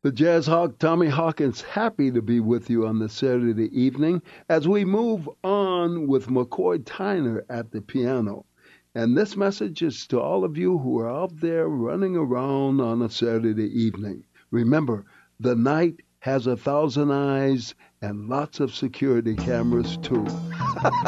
The Jazz Hawk, Tommy Hawkins, happy to be with you on this Saturday evening as we move on with McCoy Tyner at the piano. And this message is to all of you who are out there running around on a Saturday evening. Remember, the night has 1,000 eyes and lots of security cameras too.